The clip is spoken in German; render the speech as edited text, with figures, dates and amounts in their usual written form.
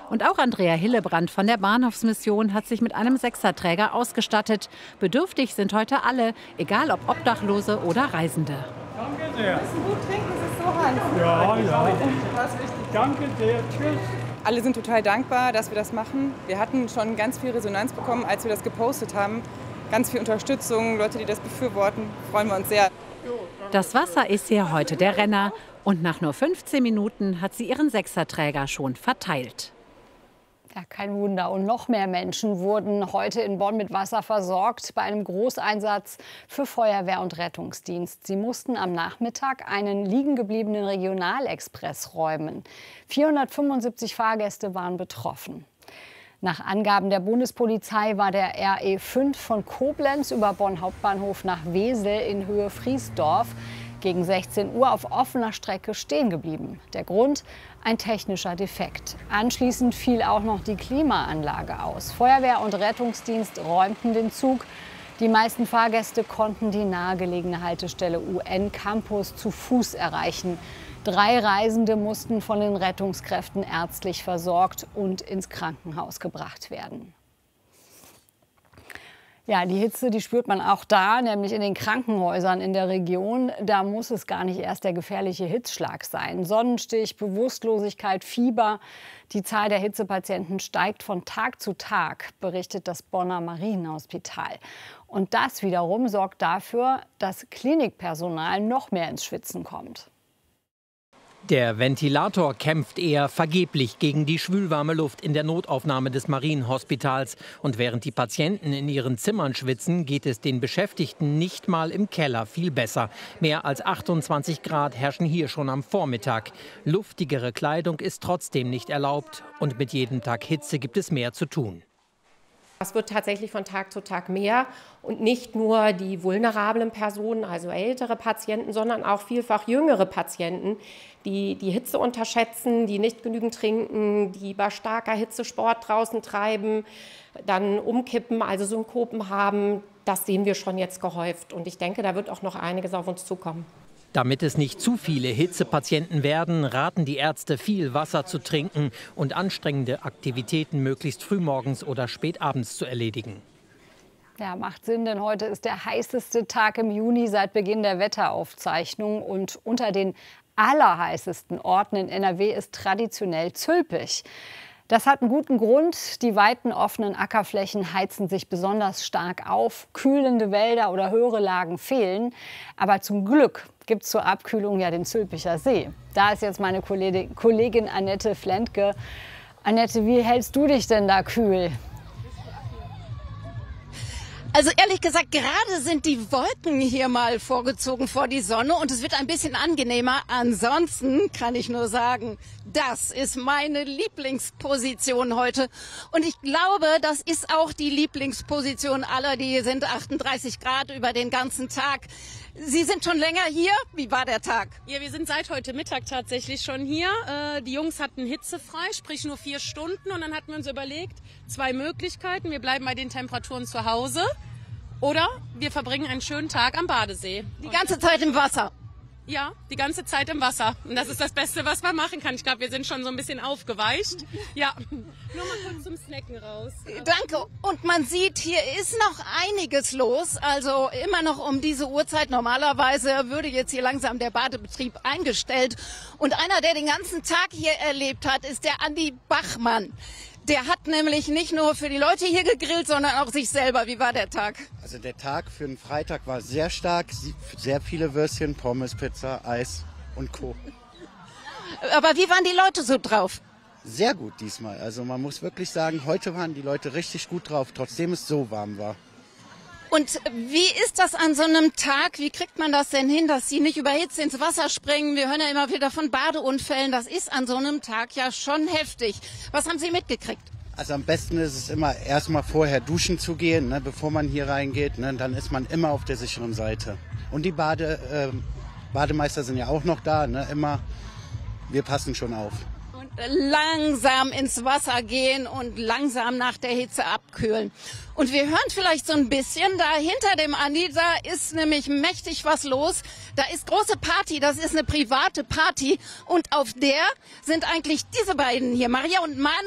Und auch Andrea Hillebrand von der Bahnhofsmission hat sich mit einem Sechserträger ausgestattet. Bedürftig sind heute alle, egal ob Obdachlose oder Reisende. Danke sehr. Wir müssen gut trinken, es ist so heiß. Ja. Das ist wichtig. Danke sehr. Tschüss. Alle sind total dankbar, dass wir das machen. Wir hatten schon ganz viel Resonanz bekommen, als wir das gepostet haben. Ganz viel Unterstützung, Leute, die das befürworten. Freuen wir uns sehr. Das Wasser ist hier heute der Renner. Und nach nur 15 Minuten hat sie ihren Sechserträger schon verteilt. Ja, kein Wunder. Und noch mehr Menschen wurden heute in Bonn mit Wasser versorgt bei einem Großeinsatz für Feuerwehr und Rettungsdienst. Sie mussten am Nachmittag einen liegengebliebenen Regionalexpress räumen. 475 Fahrgäste waren betroffen. Nach Angaben der Bundespolizei war der RE5 von Koblenz über Bonn Hauptbahnhof nach Wesel in Höhe Friesdorf gegen 16 Uhr auf offener Strecke stehen geblieben. Der Grund? Ein technischer Defekt. Anschließend fiel auch noch die Klimaanlage aus. Feuerwehr und Rettungsdienst räumten den Zug. Die meisten Fahrgäste konnten die nahegelegene Haltestelle UN Campus zu Fuß erreichen. 3 Reisende mussten von den Rettungskräften ärztlich versorgt und ins Krankenhaus gebracht werden. Ja, die Hitze, die spürt man auch da, nämlich in den Krankenhäusern in der Region. Da muss es gar nicht erst der gefährliche Hitzschlag sein. Sonnenstich, Bewusstlosigkeit, Fieber. Die Zahl der Hitzepatienten steigt von Tag zu Tag, berichtet das Bonner Marienhospital. Und das wiederum sorgt dafür, dass Klinikpersonal noch mehr ins Schwitzen kommt. Der Ventilator kämpft eher vergeblich gegen die schwülwarme Luft in der Notaufnahme des Marienhospitals. Und während die Patienten in ihren Zimmern schwitzen, geht es den Beschäftigten nicht mal im Keller viel besser. Mehr als 28 Grad herrschen hier schon am Vormittag. Luftigere Kleidung ist trotzdem nicht erlaubt. Und mit jedem Tag Hitze gibt es mehr zu tun. Es wird tatsächlich von Tag zu Tag mehr und nicht nur die vulnerablen Personen, also ältere Patienten, sondern auch vielfach jüngere Patienten, die die Hitze unterschätzen, die nicht genügend trinken, die bei starker Hitze Sport draußen treiben, dann umkippen, also Synkopen haben. Das sehen wir schon jetzt gehäuft und ich denke, da wird auch noch einiges auf uns zukommen. Damit es nicht zu viele Hitzepatienten werden, raten die Ärzte, viel Wasser zu trinken und anstrengende Aktivitäten möglichst frühmorgens oder spätabends zu erledigen. Ja, macht Sinn, denn heute ist der heißeste Tag im Juni seit Beginn der Wetteraufzeichnung. Und unter den allerheißesten Orten in NRW ist traditionell Zülpich. Das hat einen guten Grund. Die weiten offenen Ackerflächen heizen sich besonders stark auf. Kühlende Wälder oder höhere Lagen fehlen. Aber zum Glück gibt es zur Abkühlung ja den Zülpicher See. Da ist jetzt meine Kollegin Annette Flentke. Annette, wie hältst du dich denn da kühl? Also ehrlich gesagt, gerade sind die Wolken hier mal vorgezogen vor die Sonne und es wird ein bisschen angenehmer. Ansonsten kann ich nur sagen, das ist meine Lieblingsposition heute. Und ich glaube, das ist auch die Lieblingsposition aller, die hier sind, 38 Grad über den ganzen Tag. Sie sind schon länger hier. Wie war der Tag? Ja, wir sind seit heute Mittag tatsächlich schon hier. Die Jungs hatten hitzefrei, sprich nur 4 Stunden. Und dann hatten wir uns überlegt, 2 Möglichkeiten. Wir bleiben bei den Temperaturen zu Hause oder wir verbringen einen schönen Tag am Badesee. Die ganze Zeit im Wasser? Ja, die ganze Zeit im Wasser. Und das ist das Beste, was man machen kann. Ich glaube, wir sind schon so ein bisschen aufgeweicht. Ja, nur mal kurz zum Snacken raus. Danke. Und man sieht, hier ist noch einiges los. Also immer noch um diese Uhrzeit. Normalerweise würde jetzt hier langsam der Badebetrieb eingestellt. Und einer, der den ganzen Tag hier erlebt hat, ist der Andi Bachmann. Der hat nämlich nicht nur für die Leute hier gegrillt, sondern auch sich selber. Wie war der Tag? Also der Tag für einen Freitag war sehr stark. Sehr viele Würstchen, Pommes, Pizza, Eis und Co. Aber wie waren die Leute so drauf? Sehr gut diesmal. Also man muss wirklich sagen, heute waren die Leute richtig gut drauf, trotzdem es so warm war. Und wie ist das an so einem Tag? Wie kriegt man das denn hin, dass sie nicht überhitzt ins Wasser springen? Wir hören ja immer wieder von Badeunfällen. Das ist an so einem Tag ja schon heftig. Was haben Sie mitgekriegt? Also am besten ist es immer erstmal vorher duschen zu gehen, ne, bevor man hier reingeht. Ne, dann ist man immer auf der sicheren Seite. Und die Bademeister sind ja auch noch da. Ne, immer, wir passen schon auf. Langsam ins Wasser gehen und langsam nach der Hitze abkühlen. Und wir hören vielleicht so ein bisschen, da hinter dem Andi, da ist nämlich mächtig was los. Da ist große Party, das ist eine private Party. Und auf der sind eigentlich diese beiden hier, Maria und Manu.